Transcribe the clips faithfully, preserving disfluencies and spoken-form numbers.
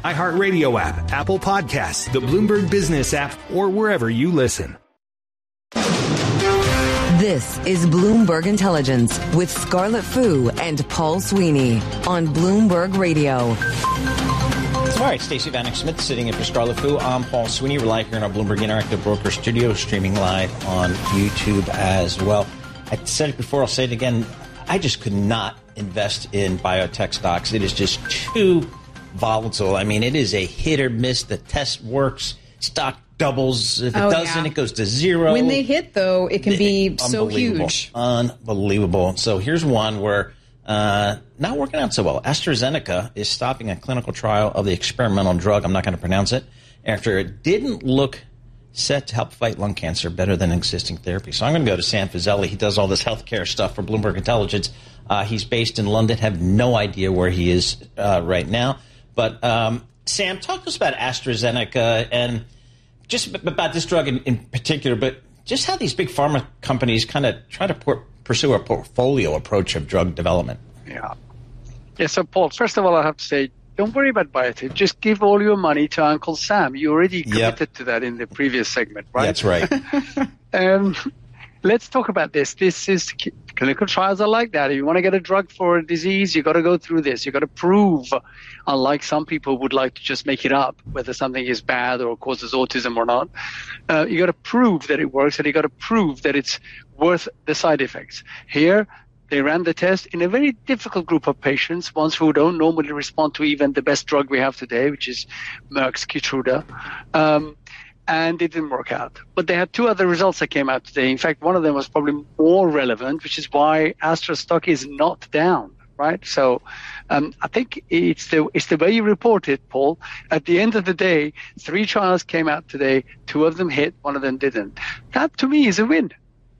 iHeartRadio app, Apple Podcasts, the Bloomberg Business app, or wherever you listen. This is Bloomberg Intelligence with Scarlett Fu and Paul Sweeney on Bloomberg Radio. All right, Stacey Vanek Smith sitting in for Scarlett Fu. I'm Paul Sweeney. We're live here in our Bloomberg Interactive Broker Studio, streaming live on YouTube as well. I said it before, I'll say it again. I just could not invest in biotech stocks. It is just too volatile. I mean, it is a hit or miss. The test works. Stock doubles. If it oh, doesn't, yeah. it goes to zero. When they hit, though, it can be so huge. Unbelievable. So here's one where uh, not working out so well. AstraZeneca is stopping a clinical trial of the experimental drug. I'm not going to pronounce it. After it didn't look set to help fight lung cancer better than existing therapy. So I'm going to go to Sam Fazeli. He does all this healthcare stuff for Bloomberg Intelligence. Uh, he's based in London. Have no idea where he is uh, right now. But um, Sam, talk to us about AstraZeneca and just about this drug in, in particular, but just how these big pharma companies kind of try to por- pursue a portfolio approach of drug development. Yeah. Yeah, so Paul, first of all, I have to say, don't worry about biotech. Just give all your money to Uncle Sam. You already committed yep. to that in the previous segment, right? That's right. um, let's talk about this. This is clinical trials are like that. If you want to get a drug for a disease, you got to go through this. You got to prove, unlike some people would like to just make it up, whether something is bad or causes autism or not. Uh, you got to prove that it works, and you got to prove that it's worth the side effects. Here, they ran the test in a very difficult group of patients, ones who don't normally respond to even the best drug we have today, which is Merck's Keytruda. Um, and it didn't work out. But they had two other results that came out today. In fact, one of them was probably more relevant, which is why Astra stock is not down, right? So um, I think it's the it's the way you report it, Paul. At the end of the day, three trials came out today. Two of them hit, one of them didn't. That, to me, is a win.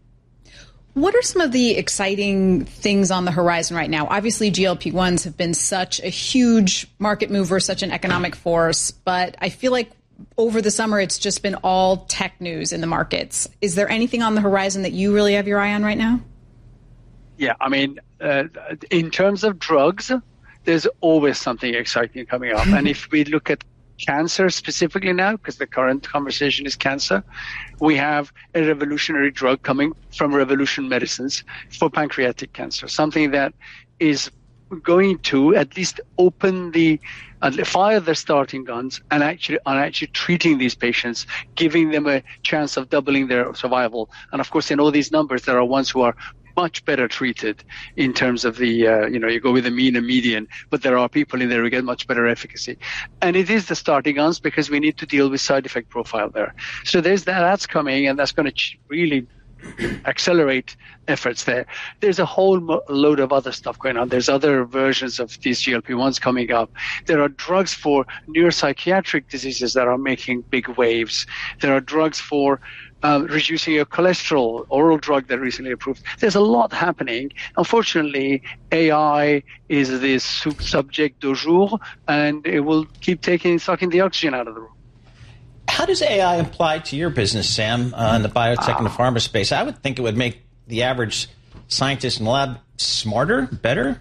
What are some of the exciting things on the horizon right now? Obviously, G L P ones have been such a huge market mover, such an economic force, but I feel like over the summer, it's just been all tech news in the markets. Is there anything on the horizon that you really have your eye on right now? Yeah, I mean, uh, in terms of drugs, there's always something exciting coming up. And if we look at cancer specifically now, because the current conversation is cancer, we have a revolutionary drug coming from Revolution Medicines for pancreatic cancer, something that is going to at least open the uh, fire the starting guns and actually on actually treating these patients, giving them a chance of doubling their survival. And of course, in all these numbers, there are ones who are much better treated in terms of the, uh, you know, you go with the mean and median, but there are people in there who get much better efficacy. And it is the starting guns because we need to deal with side effect profile there. So there's that, that's coming, and that's going to ch- really accelerate efforts there. There's a whole mo- load of other stuff going on. There's other versions of these G L P ones coming up. There are drugs for neuropsychiatric diseases that are making big waves. There are drugs for Um, reducing your cholesterol, oral drug that recently approved. There's a lot happening. Unfortunately, A I is the su- subject du jour, and it will keep taking, sucking the oxygen out of the room. How does A I apply to your business, Sam, uh, in the biotech uh, and the pharma space? I would think it would make the average scientist in the lab smarter, better.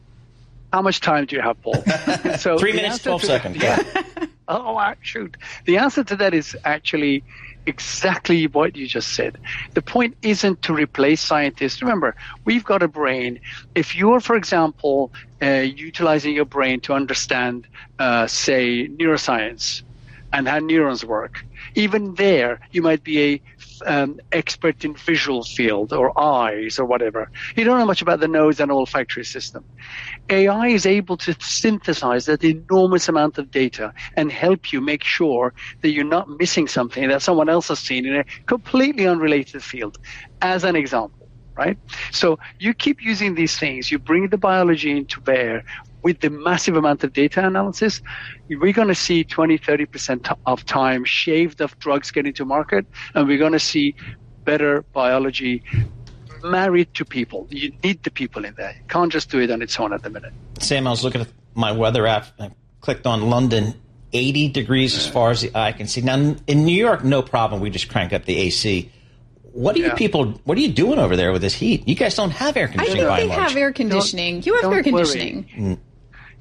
How much time do you have, Paul? So Three minutes, twelve seconds. Yeah. oh, shoot. The answer to that is actually exactly what you just said. The point isn't to replace scientists. Remember, we've got a brain. If you're, for example, uh, utilizing your brain to understand, uh, say, neuroscience and how neurons work, even there, you might be a um, expert in visual field or eyes or whatever. You don't know much about the nose and olfactory system. A I is able to synthesize that enormous amount of data and help you make sure that you're not missing something that someone else has seen in a completely unrelated field, as an example, right? So you keep using these things. You bring the biology into bear with the massive amount of data analysis. We're going to see twenty, thirty percent of time shaved of drugs getting to market, and we're going to see better biology married to people. You need the people in there. You can't just do it on its own at the minute. Sam, I was looking at my weather app and I clicked on London, eighty degrees as far as the eye can see. Now, in New York, no problem. We just crank up the A C. What are you yeah. people, what are you doing over there with this heat? You guys don't have air conditioning. I by think they and large. have air conditioning. Don't, you have air conditioning. Mm.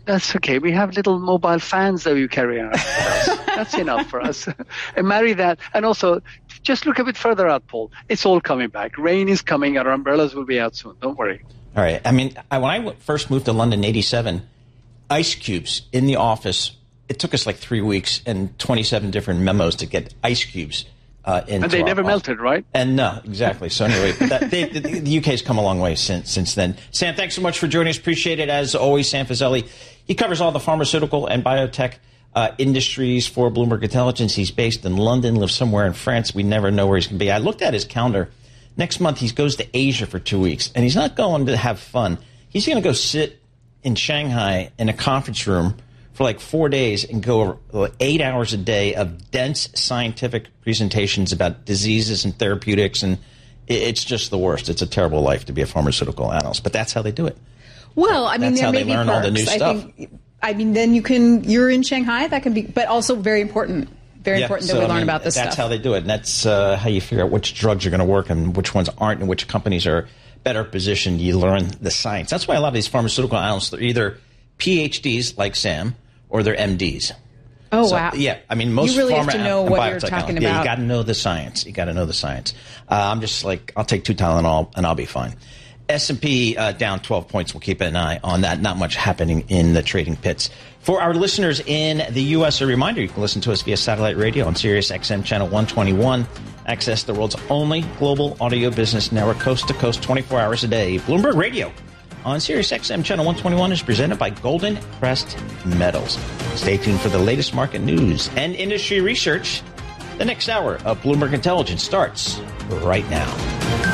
That's okay. We have little mobile fans that you carry around with us. That's enough for us. And marry that. And also, just look a bit further out, Paul. It's all coming back. Rain is coming. Our umbrellas will be out soon. Don't worry. All right. I mean, I, when I w- first moved to London in eighty-seven, ice cubes in the office, it took us like three weeks and twenty-seven different memos to get ice cubes uh, into And they our never office. melted, right? And no, exactly. So anyway, but that, they, the, the U K's come a long way since since then. Sam, thanks so much for joining us. Appreciate it. As always, Sam Fazeli. He covers all the pharmaceutical and biotech uh, industries for Bloomberg Intelligence. He's based in London, lives somewhere in France. We never know where he's going to be. I looked at his calendar. Next month, he goes to Asia for two weeks, and he's not going to have fun. He's going to go sit in Shanghai in a conference room for like four days and go over eight hours a day of dense scientific presentations about diseases and therapeutics, and it's just the worst. It's a terrible life to be a pharmaceutical analyst, but that's how they do it. Well, I mean, That's there how may they be learn perks. all the new I stuff. think, I mean, then you can. You're in Shanghai. That can be, but also very important. Very Yeah, important so, that we I learn mean, about this that's stuff. how they do it, and that's uh, how you figure out which drugs are going to work and which ones aren't, and which companies are better positioned. You learn the science. That's why a lot of these pharmaceutical analysts are either P H Ds like Sam or they're M Ds. Oh, So, wow. Yeah, I mean, most You really have pharma to know and what you're biotech talking analysts- Yeah, about. you got to know the science. You got to know the science. Uh, I'm just like, I'll take two Tylenol and I'll be fine. S and P uh, down twelve points. We'll keep an eye on that. Not much happening in the trading pits. For our listeners in the U S, a reminder, you can listen to us via satellite radio on Sirius X M channel one twenty-one. Access the world's only global audio business network, coast to coast, twenty-four hours a day. Bloomberg Radio on Sirius X M channel one twenty-one is presented by Golden Crest Metals. Stay tuned for the latest market news and industry research. The next hour of Bloomberg Intelligence starts right now.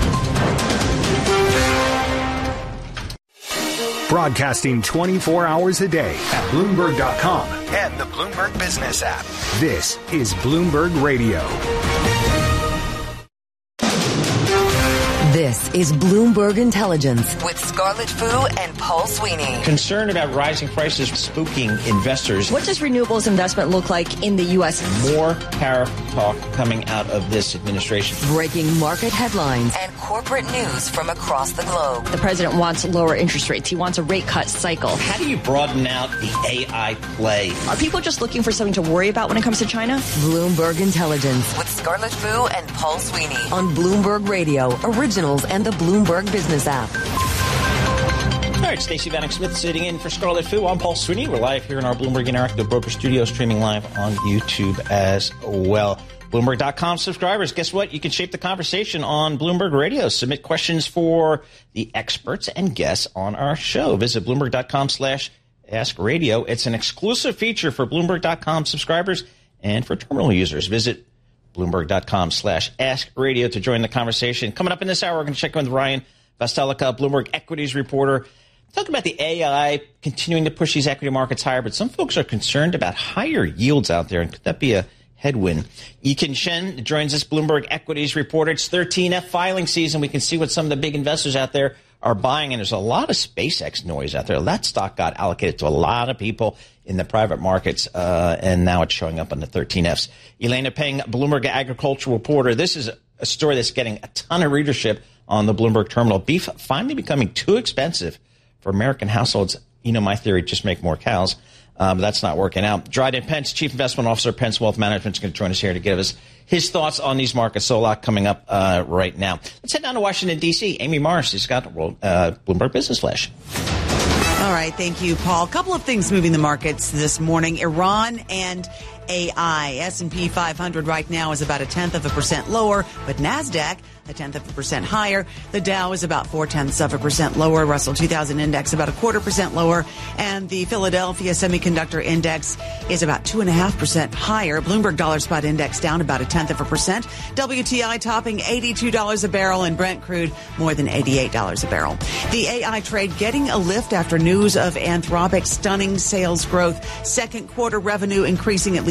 Broadcasting twenty-four hours a day at Bloomberg dot com and the Bloomberg Business app. This is Bloomberg Radio. This is Bloomberg Intelligence with Scarlett Fu and Paul Sweeney. Concern about rising prices spooking investors. What does renewables investment look like in the U S? More tariff talk coming out of this administration. Breaking market headlines and corporate news from across the globe. The president wants lower interest rates. He wants a rate cut cycle. How do you broaden out the A I play? Are people just looking for something to worry about when it comes to China? Bloomberg Intelligence with Scarlett Fu and Paul Sweeney on Bloomberg Radio, Originals and the Bloomberg Business app. All right, Stacey Vanek Smith sitting in for Scarlett Fu. I'm Paul Sweeney. We're live here in our Bloomberg Interactive Broker Studio, streaming live on YouTube as well. Bloomberg dot com subscribers, guess what? You can shape the conversation on Bloomberg Radio. Submit questions for the experts and guests on our show. Visit Bloomberg dot com slash ask radio. It's an exclusive feature for Bloomberg dot com subscribers and for terminal users. Visit Bloomberg dot com slash ask radio to join the conversation. Coming up in this hour, we're going to check in with Ryan Vastelica, Bloomberg equities reporter. Talk about the A I continuing to push these equity markets higher, but some folks are concerned about higher yields out there, and could that be a headwind? Yikin Shen joins us, Bloomberg equities reporter. It's thirteen F filing season. We can see what some of the big investors out there are buying, and there's a lot of SpaceX noise out there. That stock got allocated to a lot of people in the private markets, uh, and now it's showing up on the thirteen Fs. Elena Peng, Bloomberg agricultural reporter. This is a story that's getting a ton of readership on the Bloomberg terminal. Beef finally becoming too expensive for American households. You know, my theory, just make more cows. Um, that's not working out. Dryden Pence, Chief Investment Officer, Pence Wealth Management, is going to join us here to give us his thoughts on these markets. So a lot coming up uh, right now. Let's head down to Washington, D C. Amy Morris has got uh, Bloomberg Business Flash. All right. Thank you, Paul. A couple of things moving the markets this morning. Iran and A I. S and P five hundred right now is about a tenth of a percent lower, but NASDAQ a tenth of a percent higher. The Dow is about four tenths of a percent lower. Russell two thousand index about a quarter percent lower. And the Philadelphia Semiconductor Index is about two and a half percent higher. Bloomberg Dollar Spot Index down about a tenth of a percent. W T I topping eighty-two dollars a barrel, and Brent crude more than eighty-eight dollars a barrel. The A I trade getting a lift after news of Anthropic's stunning sales growth. Second quarter revenue increasing at least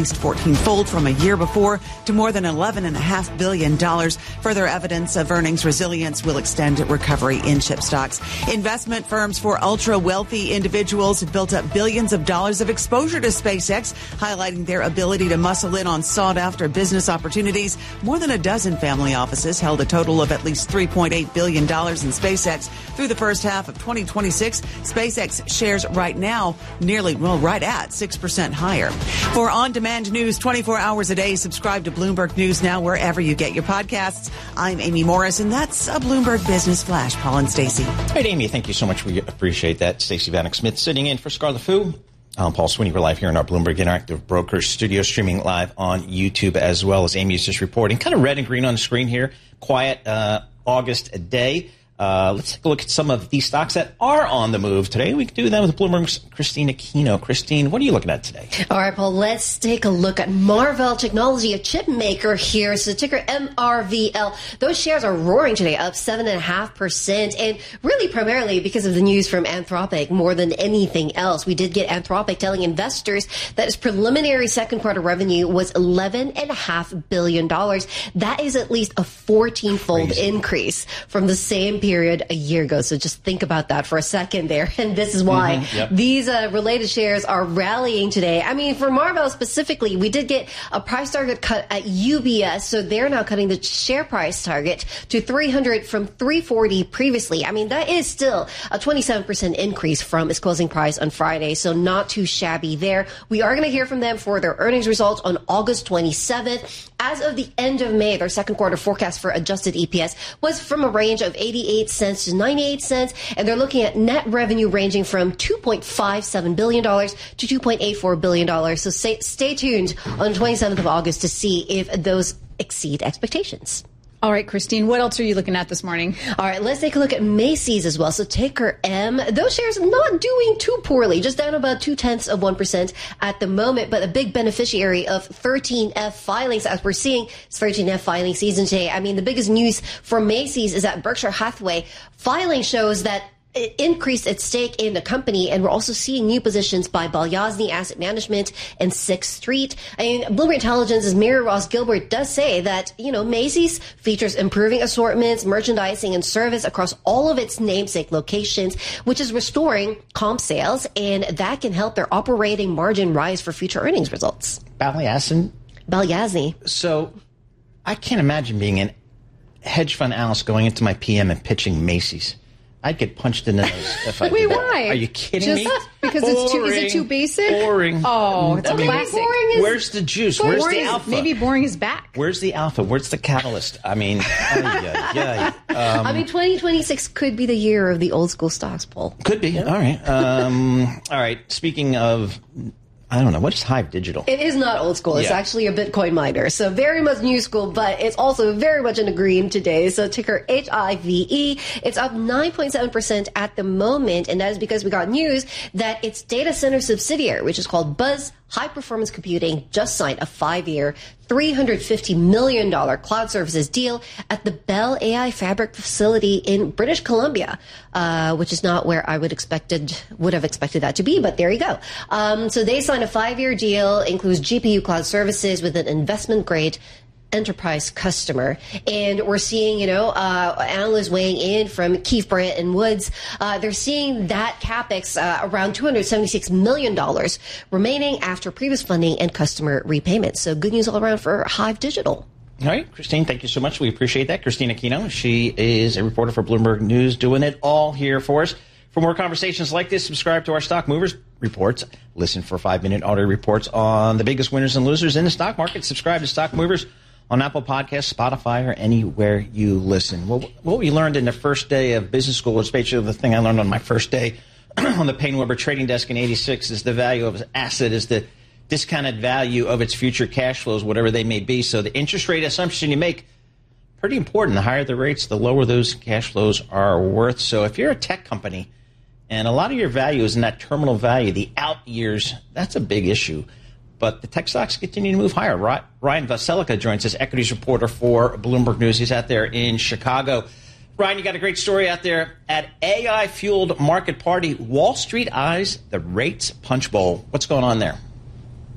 increased fourteen-fold from a year before to more than eleven point five billion dollars. Further evidence of earnings resilience will extend recovery in chip stocks. Investment firms for ultra-wealthy individuals have built up billions of dollars of exposure to SpaceX, highlighting their ability to muscle in on sought-after business opportunities. More than a dozen family offices held a total of at least three point eight billion dollars in SpaceX through the first half of twenty twenty-six. SpaceX shares right now nearly, well, right at six percent higher. For on-demand news twenty-four hours a day, subscribe to Bloomberg News Now wherever you get your podcasts. I'm Amy Morris, and that's a Bloomberg Business Flash. Paul and Stacey. All right, Amy, thank you so much. We appreciate that. Stacey Vanek Smith sitting in for Scarlet Fu. I'm Paul Sweeney. We're live here in our Bloomberg Interactive Brokers studio, streaming live on YouTube, as well as Amy's just reporting. Kind of red and green on the screen here. Quiet uh, August day. Uh, let's take a look at some of these stocks that are on the move today. We can do that with Bloomberg's Christine Aquino. Christine, what are you looking at today? All right, Paul, let's take a look at Marvell Technology, a chip maker here. So ticker M R V L. Those shares are roaring today, up seven point five percent, and really primarily because of the news from Anthropic more than anything else. We did get Anthropic telling investors that its preliminary second quarter revenue was eleven point five billion dollars. That is at least a fourteen-fold increase from the same period period a year ago. So just think about that for a second there. And this is why mm-hmm, yep. these uh, related shares are rallying today. I mean, for Marvell specifically, we did get a price target cut at U B S. So they're now cutting the share price target to three hundred from three forty previously. I mean, that is still a twenty-seven percent increase from its closing price on Friday. So not too shabby there. We are going to hear from them for their earnings results on August twenty-seventh. As of the end of May, their second quarter forecast for adjusted E P S was from a range of eighty-eight cents to ninety-eight cents, and they're looking at net revenue ranging from two point five seven billion dollars to two point eight four billion dollars. So stay, stay tuned on the twenty-seventh of August to see if those exceed expectations. All right, Christine, what else are you looking at this morning? All right, let's take a look at Macy's as well. So ticker M. Those shares not doing too poorly, just down about two-tenths of one percent at the moment, but a big beneficiary of thirteen F filings. As we're seeing, it's thirteen F filing season today. I mean, the biggest news for Macy's is that Berkshire Hathaway filing shows that it increased its stake in the company, and we're also seeing new positions by Balyasny Asset Management and Sixth Street. I mean, Bloomberg Intelligence's Mary Ross Gilbert does say that, you know, Macy's features improving assortments, merchandising, and service across all of its namesake locations, which is restoring comp sales, and that can help their operating margin rise for future earnings results. Balyasny? Balyasny. So I can't imagine being an hedge fund analyst going into my P M and pitching Macy's. I'd get punched in the nose if I Wait, did that. why? Are you kidding Just me? Because boring. it's too, is it too basic? Boring. Oh, it's I mean, classic. Boring is, where's the juice? Where's the alpha? Maybe boring is back. Where's the alpha? Where's the catalyst? I mean, yeah, yeah. Um, I mean, twenty twenty-six could be the year of the old school stocks, Paul. Could be. All right. Um, all right. Speaking of, I don't know. What is Hive Digital? It is not old school. It's yeah. actually a Bitcoin miner. So very much new school, but it's also very much in the green today. So ticker H I V E. It's up nine point seven percent at the moment. And that is because we got news that its data center subsidiary, which is called Buzz High Performance Computing, just signed a five-year, three hundred fifty million dollars cloud services deal at the Bell A I Fabric facility in British Columbia, uh, which is not where I would expected would have expected that to be, but there you go. Um, so they signed a five-year deal, includes G P U cloud services with an investment-grade enterprise customer. And we're seeing, you know, uh, analysts weighing in from Keefe, Brand and Woods. Uh, they're seeing that CapEx uh, around two hundred seventy-six million dollars remaining after previous funding and customer repayments. So good news all around for Hive Digital. All right, Christine, thank you so much. We appreciate that. Christine Aquino, she is a reporter for Bloomberg News, doing it all here for us. For more conversations like this, subscribe to our Stock Movers reports. Listen for five-minute audio reports on the biggest winners and losers in the stock market. Subscribe to Stock Movers on Apple Podcasts, Spotify, or anywhere you listen. Well, what we learned in the first day of business school, was basically the thing I learned on my first day on the Paine-Webber trading desk in eighty-six, is the value of an asset is the discounted value of its future cash flows, whatever they may be. So the interest rate assumption you make, pretty important. The higher the rates, the lower those cash flows are worth. So if you're a tech company and a lot of your value is in that terminal value, the out years, that's a big issue. But the tech stocks continue to move higher. Ryan Vaselica joins us, equities reporter for Bloomberg News. He's out there in Chicago. Ryan, you got a great story out there at A I-fueled market party. Wall Street eyes the rates punch bowl. What's going on there?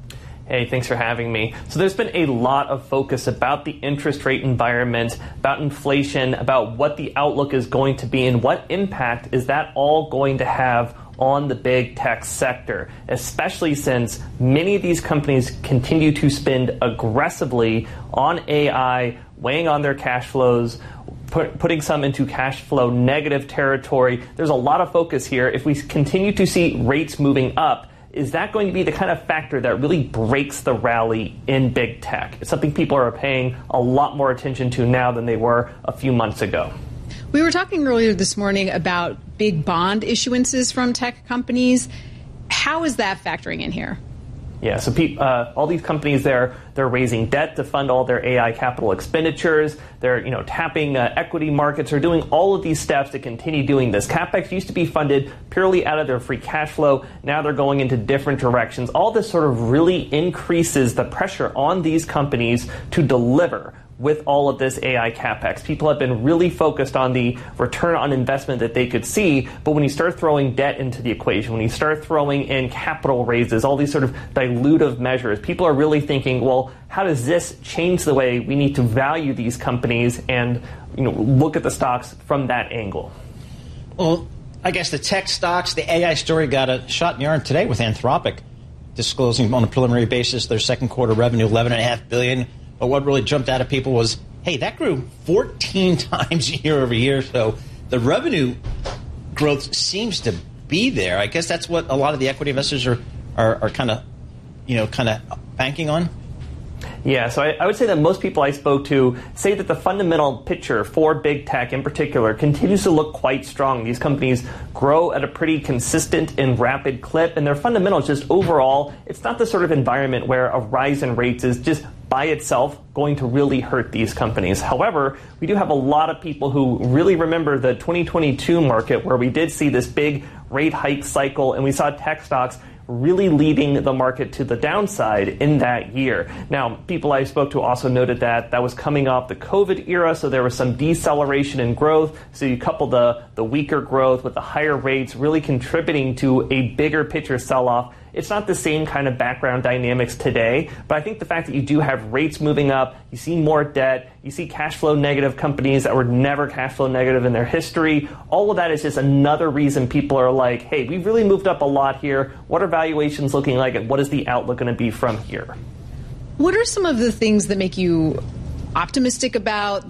Hey, thanks for having me. So there's been a lot of focus about the interest rate environment, about inflation, about what the outlook is going to be, and what impact is that all going to have on the big tech sector, especially since many of these companies continue to spend aggressively on A I, weighing on their cash flows, put, putting some into cash flow negative territory. There's a lot of focus here. If we continue to see rates moving up, is that going to be the kind of factor that really breaks the rally in big tech? It's something people are paying a lot more attention to now than they were a few months ago. We were talking earlier this morning about big bond issuances from tech companies. How is that factoring in here? Yeah, so pe- uh, all these companies, they're they're raising debt to fund all their A I capital expenditures. They're you know tapping uh, equity markets. They're doing all of these steps to continue doing this. CapEx used to be funded purely out of their free cash flow. Now they're going into different directions. All this sort of really increases the pressure on these companies to deliver with all of this A I CapEx. People have been really focused on the return on investment that they could see, but when you start throwing debt into the equation, when you start throwing in capital raises, all these sort of dilutive measures, people are really thinking, well, how does this change the way we need to value these companies and you know look at the stocks from that angle? Well, I guess the tech stocks, the A I story got a shot in the arm today with Anthropic disclosing on a preliminary basis their second quarter revenue, eleven point five billion dollars. But what really jumped out at people was, hey, that grew fourteen times year over year. So the revenue growth seems to be there. I guess that's what a lot of the equity investors are are, are kind of, you know, kind of banking on. Yeah, so I, I would say that most people I spoke to say that the fundamental picture for big tech in particular continues to look quite strong. These companies grow at a pretty consistent and rapid clip, and their fundamentals just overall, it's not the sort of environment where a rise in rates is just by itself going to really hurt these companies. However, we do have a lot of people who really remember the twenty twenty-two market where we did see this big rate hike cycle and we saw tech stocks really leading the market to the downside in that year. Now, people I spoke to also noted that that was coming off the COVID era, so there was some deceleration in growth. So you couple the, the weaker growth with the higher rates really contributing to a bigger picture sell-off. It's not the same kind of background dynamics today, but I think the fact that you do have rates moving up, you see more debt, you see cash flow negative companies that were never cash flow negative in their history, all of that is just another reason people are like, hey, we've really moved up a lot here. What are valuations looking like, and what is the outlook going to be from here? What are some of the things that make you optimistic about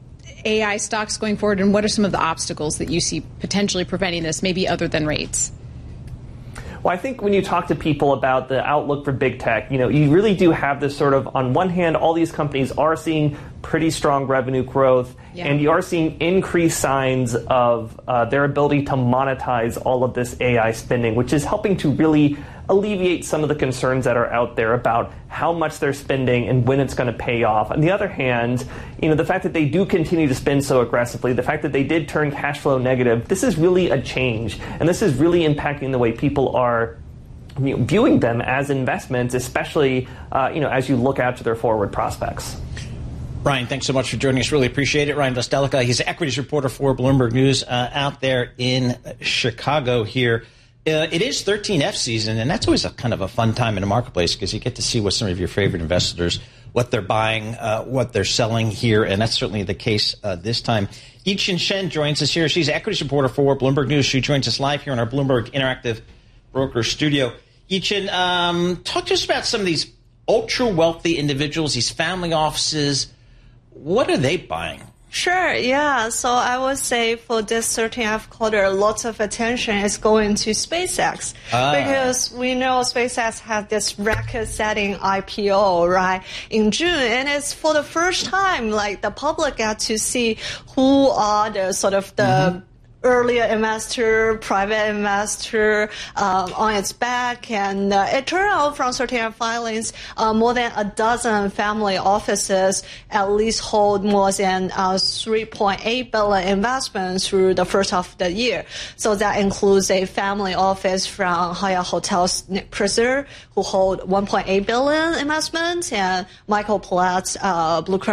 A I stocks going forward, and what are some of the obstacles that you see potentially preventing this, maybe other than rates? Well, I think when you talk to people about the outlook for big tech, you know, you really do have this sort of, on one hand, all these companies are seeing pretty strong revenue growth, yeah. and you are seeing increased signs of uh, their ability to monetize all of this A I spending, which is helping to really alleviate some of the concerns that are out there about how much they're spending and when it's going to pay off. On the other hand, you know, the fact that they do continue to spend so aggressively, the fact that they did turn cash flow negative, this is really a change. And this is really impacting the way people are you know, viewing them as investments, especially uh, you know, as you look out to their forward prospects. Ryan, thanks so much for joining us. Really appreciate it. Ryan Vostelica, he's an equities reporter for Bloomberg News uh, out there in Chicago here. Uh, it is thirteen F season, and that's always a kind of a fun time in the marketplace because you get to see what some of your favorite investors, what they're buying, uh, what they're selling here, and that's certainly the case uh, this time. Yi-Chin Shen joins us here. She's an equities reporter for Bloomberg News. She joins us live here in our Bloomberg Interactive Broker studio. Yi-Chin, um, talk to us about some of these ultra-wealthy individuals, these family offices. What are they buying? Sure, yeah. So I would say for this thirteenth F quarter, lots of attention is going to SpaceX ah. because we know SpaceX had this record-setting I P O, right, in June, and it's for the first time, like, the public got to see who are the sort of the mm-hmm. earlier investor, private investor um, on its back. And uh, it turned out from certain filings, uh, more than a dozen family offices at least hold more than uh, three point eight billion investments through the first half of the year. So that includes a family office from Hyatt Hotels Nick Prizer, who hold one point eight billion investments, and Michael Platt's uh, Blue Cross